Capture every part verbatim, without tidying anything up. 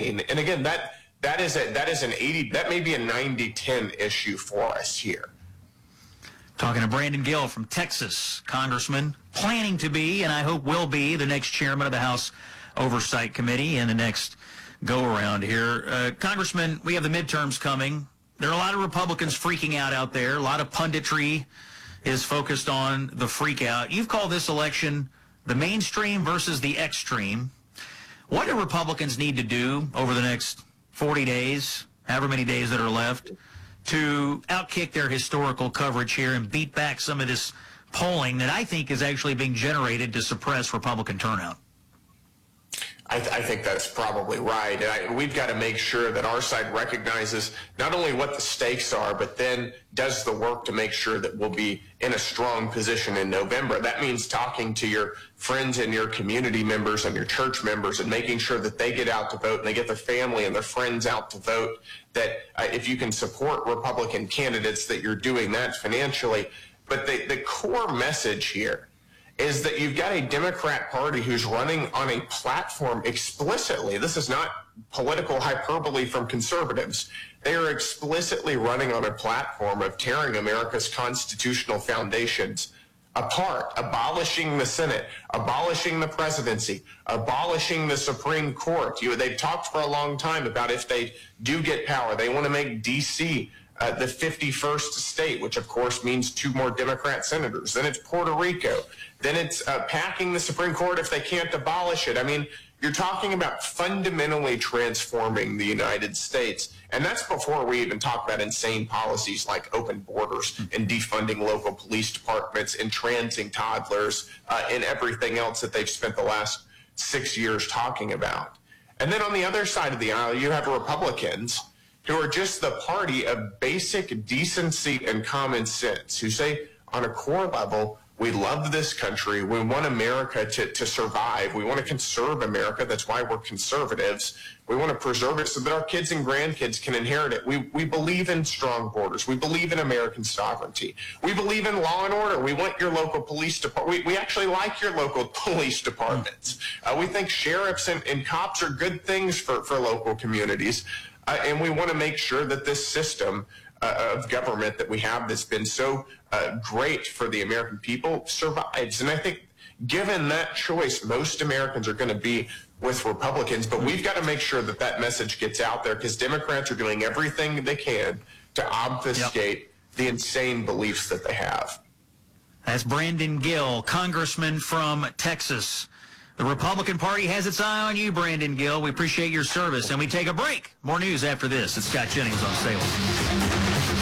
insane. And again, that that is a that is an eighty, that may be a ninety ten issue for us here. Talking to Brandon Gill from Texas, Congressman, planning to be, and I hope will be, the next chairman of the House Oversight Committee in the next go-around here. Uh, Congressman, we have the midterms coming. There are a lot of Republicans freaking out out there. A lot of punditry is focused on the freak-out. You've called this election the mainstream versus the extreme. What do Republicans need to do over the next forty days, however many days that are left, to outkick their historical coverage here and beat back some of this polling that I think is actually being generated to suppress Republican turnout? I, th- I think that's probably right. And I, we've got to make sure that our side recognizes not only what the stakes are, but then does the work to make sure that we'll be in a strong position in November. That means talking to your friends and your community members and your church members and making sure that they get out to vote and they get their family and their friends out to vote, that uh, if you can support Republican candidates, that you're doing that financially. But the, the core message here is that you've got a Democrat Party who's running on a platform explicitly. This is not political hyperbole from conservatives. They are explicitly running on a platform of tearing America's constitutional foundations apart, abolishing the Senate, abolishing the presidency, abolishing the Supreme Court. You, they've talked for a long time about if they do get power, they want to make D C Uh, the fifty-first state, which of course means two more Democrat senators. Then it's Puerto Rico. Then it's uh, packing the Supreme Court if they can't abolish it. I mean, you're talking about fundamentally transforming the United States. And that's before we even talk about insane policies like open borders and defunding local police departments and transing toddlers uh, and everything else that they've spent the last six years talking about. And then on the other side of the aisle, you have Republicans who are just the party of basic decency and common sense, who say on a core level, we love this country, we want America to, to survive, we want to conserve America, that's why we're conservatives, we want to preserve it so that our kids and grandkids can inherit it. We, we believe in strong borders, we believe in American sovereignty, we believe in law and order, we want your local police department, we, we actually like your local police departments. Uh, we think sheriffs and, and cops are good things for, for local communities. Uh, and we want to make sure that this system uh, of government that we have that's been so uh, great for the American people survives. And I think given that choice, most Americans are going to be with Republicans. But we've got to make sure that that message gets out there because Democrats are doing everything they can to obfuscate yep. the insane beliefs that they have. That's Brandon Gill, Congressman from Texas. The Republican Party has its eye on you, Brandon Gill. We appreciate your service, and we take a break. More news after this. It's Scott Jennings on Salem.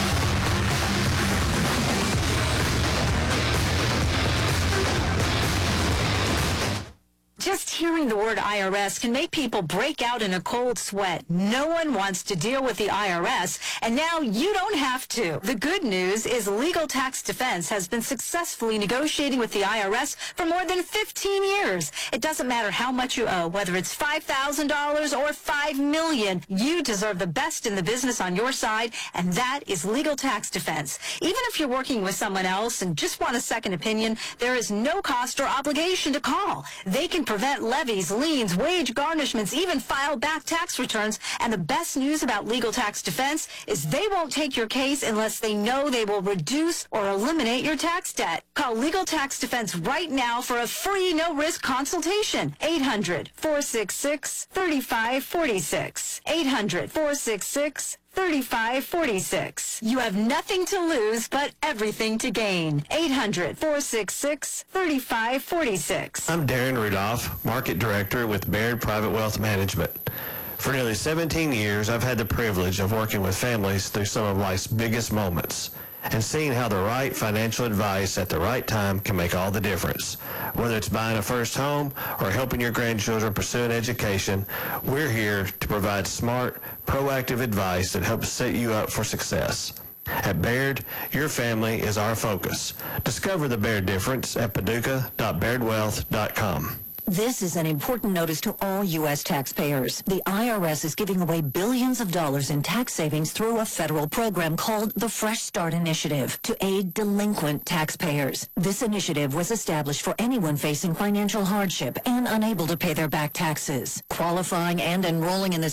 Just hearing the word I R S can make people break out in a cold sweat. No one wants to deal with the I R S, and now you don't have to. The good news is Legal Tax Defense has been successfully negotiating with the I R S for more than fifteen years. It doesn't matter how much you owe, whether it's five thousand dollars or five million dollars. You deserve the best in the business on your side, and that is Legal Tax Defense. Even if you're working with someone else and just want a second opinion, there is no cost or obligation to call. They can prevent levies, liens, wage garnishments, even file back tax returns. And the best news about Legal Tax Defense is they won't take your case unless they know they will reduce or eliminate your tax debt. Call Legal Tax Defense right now for a free, no-risk consultation. eight hundred, four six six, three five four six. eight hundred, four six six, thirty-five forty-six. You have nothing to lose, but everything to gain. eight hundred, four six six, thirty-five forty-six. I'm Darren Rudolph, Market Director with Baird Private Wealth Management. For nearly seventeen years, I've had the privilege of working with families through some of life's biggest moments and seeing how the right financial advice at the right time can make all the difference. Whether it's buying a first home or helping your grandchildren pursue an education, we're here to provide smart, proactive advice that helps set you up for success. At Baird, your family is our focus. Discover the Baird difference at paducah dot baird wealth dot com. This is an important notice to all U S taxpayers. The I R S is giving away billions of dollars in tax savings through a federal program called the Fresh Start Initiative to aid delinquent taxpayers. This initiative was established for anyone facing financial hardship and unable to pay their back taxes. Qualifying and enrolling in this